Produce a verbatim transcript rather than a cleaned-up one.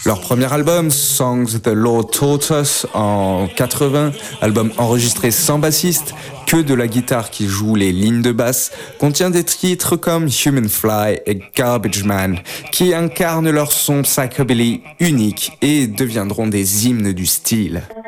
Leur premier album, Songs the Lord Taught Us, en quatre-vingts, album enregistré sans bassiste, que de la guitare qui joue les lignes de basse, contient des titres comme Human Fly et Garbage Man, qui incarnent leur son psychobilly unique et deviendront des hymnes du style.